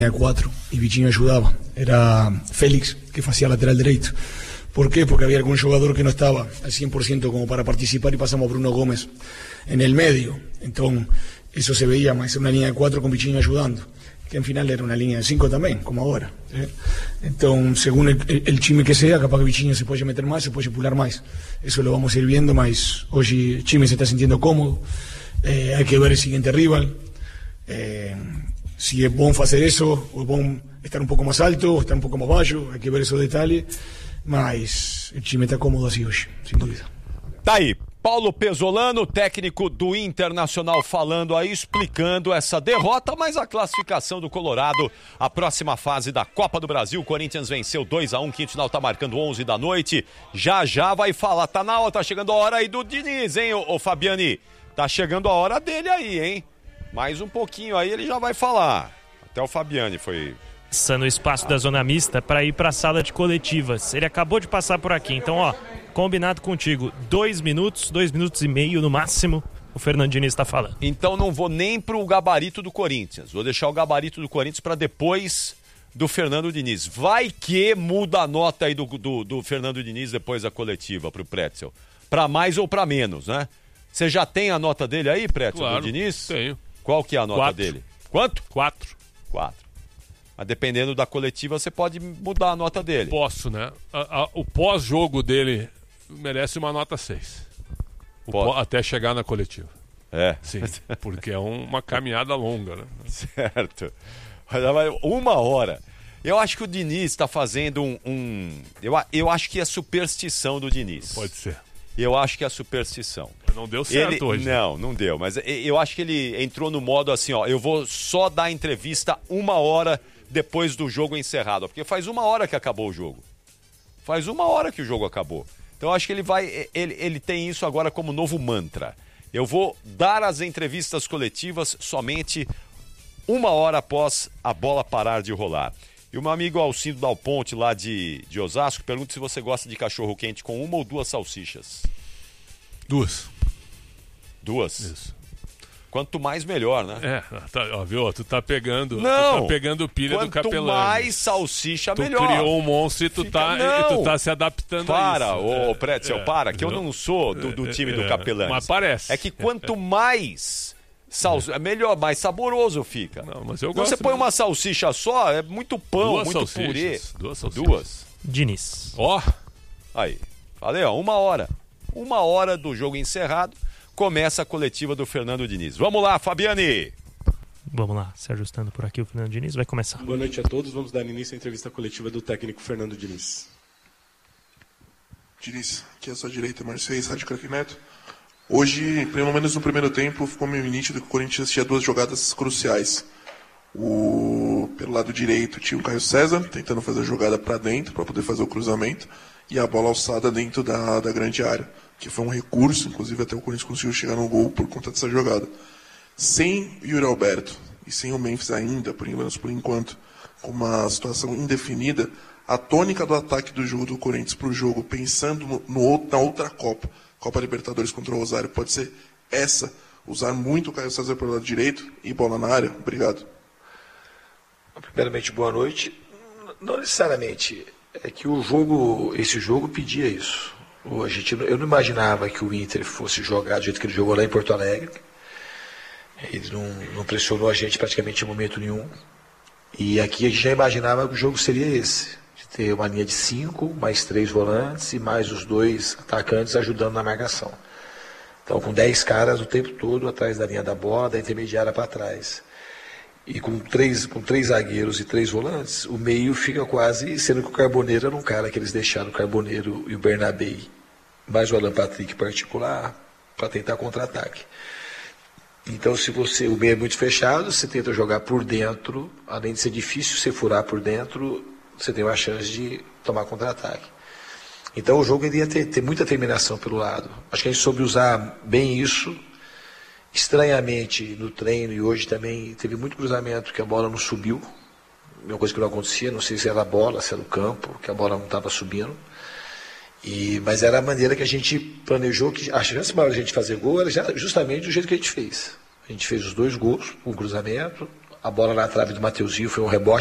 4 y Vitinho ayudaba. Era Félix que hacía lateral derecho. ¿Por qué? Porque había algún jugador que no estaba al 100% como para participar y pasamos a Bruno Gómez en el medio. Entonces, eso se veía más, una línea de 4 con Vitinho ayudando, que en final era una línea de 5 también, como ahora. Entonces, según el time que sea, capaz que Vitinho se puede meter más, se puede pular más. Eso lo vamos a ir viendo, mas hoy el time se está sintiendo cómodo. Hay que ver el siguiente rival. Si es bom hacer eso, o es bom estar un poco más alto, o estar un poco más bajo, hay que ver esos detalles. Mas o time está cómodo assim hoje, sem dúvida. Tá aí, Paulo Pezzolano, técnico do Internacional, falando aí, explicando essa derrota, mas a classificação do Colorado, a próxima fase da Copa do Brasil. O Corinthians venceu 2-1, Quintinal tá marcando 11 da noite. Já vai falar, tá chegando a hora aí do Diniz, hein, ô Fabiani? Tá chegando a hora dele aí, hein? Mais um pouquinho aí ele já vai falar. Até o Fabiani foi... No espaço da zona mista para ir para a sala de coletivas. Ele acabou de passar por aqui, então combinado contigo, 2 minutos e meio no máximo, o Fernando Diniz está falando. Então não vou nem pro gabarito do Corinthians, vou deixar o gabarito do Corinthians para depois do Fernando Diniz. Vai que muda a nota aí do Fernando Diniz depois da coletiva pro Pretzel, para mais ou para menos, né? Você já tem a nota dele aí, Pretzel, claro, do Diniz? Tenho. Qual que é a nota 4. dele? Quanto? 4. Mas dependendo da coletiva, você pode mudar a nota dele. Posso, né? O pós-jogo dele merece uma nota 6. Até chegar na coletiva. É. Sim, porque é uma caminhada longa, né? Certo. Uma hora. Eu acho que o Diniz está fazendo Eu acho que é superstição do Diniz. Pode ser. Eu acho que é superstição. Mas não deu certo hoje. Não deu. Mas eu acho que ele entrou no modo assim, eu vou só dar entrevista 1 hora depois do jogo encerrado. Porque faz 1 hora que acabou o jogo. Faz 1 hora que o jogo acabou. Então eu acho que ele tem isso agora como novo mantra. Eu vou dar as entrevistas coletivas somente 1 hora após a bola parar de rolar. E o meu amigo Alcindo Dal Ponte, lá de Osasco, pergunta se você gosta de cachorro quente com 1 ou 2 salsichas. 2. 2? Isso. Quanto mais, melhor, né? Viu? Tu tá pegando pilha do Capelani. Quanto mais salsicha, melhor. Tu criou um monstro e tu tá se adaptando a isso. Pretzel, que eu não sou do time do Capelani. Mas parece. É que quanto mais... melhor, mais saboroso fica. Não, mas eu gosto. Você põe uma salsicha só, é muito pão, muito purê. 2 salsichas. Diniz. Aí, falei, 1 hora. 1 hora do jogo encerrado, começa a coletiva do Fernando Diniz. Vamos lá, Fabiani. Vamos lá, se ajustando por aqui, o Fernando Diniz vai começar. Boa noite a todos, vamos dar início à entrevista coletiva do técnico Fernando Diniz. Diniz, aqui à sua direita, Marcelo Rádio Craque Neto. Hoje, pelo menos no primeiro tempo, ficou meio nítido que o Corinthians tinha 2 jogadas cruciais. Pelo lado direito tinha o Caio César, tentando fazer a jogada para dentro, para poder fazer o cruzamento, e a bola alçada dentro da grande área, que foi um recurso, inclusive até o Corinthians conseguiu chegar no gol por conta dessa jogada. Sem Yuri Alberto e sem o Memphis ainda, por enquanto, com uma situação indefinida, a tônica do ataque do jogo do Corinthians para o jogo, pensando na outra Copa Libertadores contra o Rosário, pode ser essa, usar muito o Caio César pelo lado direito e bola na área? Obrigado. Primeiramente, boa noite. Não necessariamente, é que esse jogo pedia isso. Eu não imaginava que o Inter fosse jogar do jeito que ele jogou lá em Porto Alegre. Ele não pressionou a gente praticamente em momento nenhum. E aqui a gente já imaginava que o jogo seria esse. De ter uma linha de 5, mais 3 volantes e mais os 2 atacantes ajudando na marcação. Então com 10 caras o tempo todo atrás da linha da bola, da intermediária para trás. E com três zagueiros e 3 volantes, o meio fica quase, sendo que o Carboneiro era um cara que eles deixaram, o Carboneiro e o Bernabé, mais o Alan Patrick particular, para tentar contra-ataque. Então, se o meio é muito fechado, você tenta jogar por dentro, além de ser difícil você furar por dentro, você tem uma chance de tomar contra-ataque. Então, o jogo iria ter muita terminação pelo lado. Acho que a gente soube usar bem isso. Estranhamente, no treino e hoje também, teve muito cruzamento que a bola não subiu. Uma coisa que não acontecia, não sei se era a bola, se era o campo, que a bola não estava subindo. Mas era a maneira que a gente planejou, que a chance maior de a gente fazer gol era justamente do jeito que a gente fez. A gente fez os 2 gols, um cruzamento, a bola na trave do Mateuzinho foi um rebote.